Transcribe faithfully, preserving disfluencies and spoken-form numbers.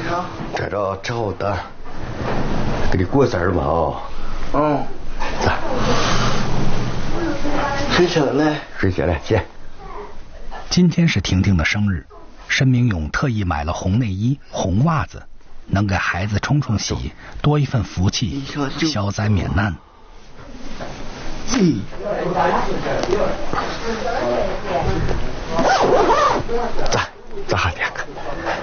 这着找的，给你过生日嘛哦。 嗯。 咋？ 睡醒了。 睡醒了，起。 今天是婷婷的生日，申明勇特意买了红内衣、红袜子，能给孩子冲冲喜，多一份福气，消灾免难。 嗯。 咋？咋两个？